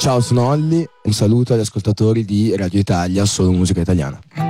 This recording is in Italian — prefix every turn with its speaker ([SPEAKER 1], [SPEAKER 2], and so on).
[SPEAKER 1] Ciao, sono Olli, un saluto agli ascoltatori di Radio Italia, solo musica italiana.